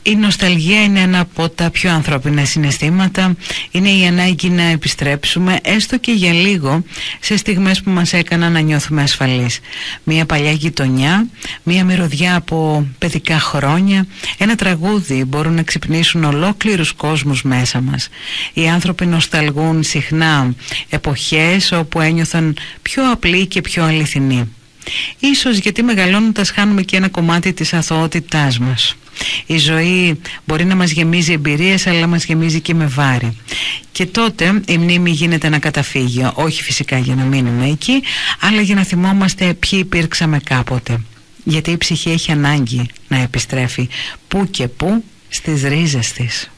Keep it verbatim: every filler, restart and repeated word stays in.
Η νοσταλγία είναι ένα από τα πιο ανθρώπινα συναισθήματα. Είναι η ανάγκη να επιστρέψουμε έστω και για λίγο σε στιγμές που μας έκαναν να νιώθουμε ασφαλείς. Μια παλιά γειτονιά, μια μυρωδιά από παιδικά χρόνια, ένα τραγούδι μπορούν να ξυπνήσουν ολόκληρους κόσμους μέσα μας. Οι άνθρωποι νοσταλγούν συχνά εποχές όπου ένιωθαν πιο απλοί και πιο αληθινοί. Ίσως γιατί μεγαλώνοντας χάνουμε και ένα κομμάτι της αθωότητάς μας. Η ζωή μπορεί να μας γεμίζει εμπειρίες, αλλά μας γεμίζει και με βάρη. Και τότε η μνήμη γίνεται ένα καταφύγιο. Όχι φυσικά για να μείνουμε εκεί, αλλά για να θυμόμαστε ποιοι υπήρξαμε κάποτε. Γιατί η ψυχή έχει ανάγκη να επιστρέφει που και που στις ρίζες της.